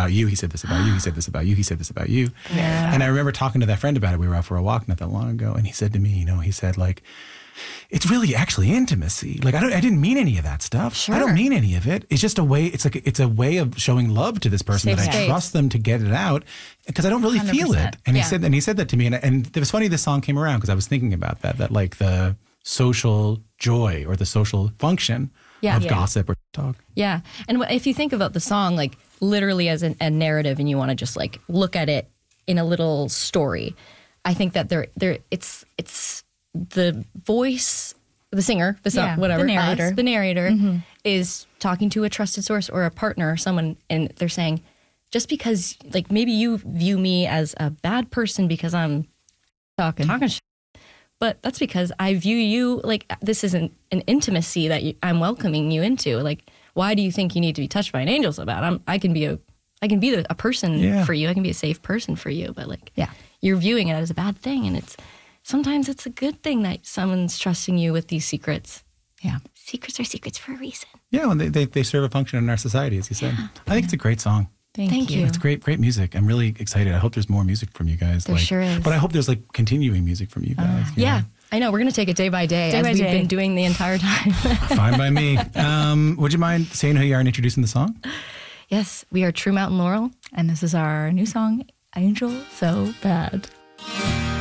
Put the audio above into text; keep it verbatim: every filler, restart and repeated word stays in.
about you. He said this about you. He said this about you. He said this about you. Yeah. And I remember talking to that friend about it. We were out for a walk not that long ago. And he said to me, you know, he said like, it's really actually intimacy. Like I don't, I didn't mean any of that stuff. Sure. I don't mean any of it. It's just a way. It's like it's a way of showing love to this person Safe that I space. trust them to get it out because I don't really one hundred feel it. percent. And he Yeah. said, and he said that to me. And and it was funny this song came around because I was thinking about that. That like the social joy or the social function Yeah. of Yeah. gossip or talk. Yeah. And wh- if you think about the song, like literally as an, a narrative and you want to just like look at it in a little story, I think that there, there, it's, it's the voice, the singer, the song, Yeah, whatever, the narrator. us, the narrator is talking to a trusted source or a partner or someone. And they're saying, just because like maybe you view me as a bad person because I'm Talking. talking shit. But that's because I view you like this isn't an intimacy that you, I'm welcoming you into. Like, why do you think you need to be touched by an angel so bad? I'm, I can be a, I can be the, a person Yeah. for you. I can be a safe person for you. But like, Yeah. you're viewing it as a bad thing, and it's sometimes it's a good thing that someone's trusting you with these secrets. Yeah. Secrets are secrets for a reason. Yeah, and they, they they serve a function in our society, as you said. I think it's a great song. Thank, Thank you. you. It's great, great music. I'm really excited. I hope there's more music from you guys. There like, sure is. But I hope there's like continuing music from you guys. you Yeah, know? I know. We're gonna take it day by day, Day as by we've day. been doing the entire time. Fine by me. Um, would you mind saying who you are and introducing the song? Yes, we are True Mountain Laurel. And this is our new song, Angel So Bad.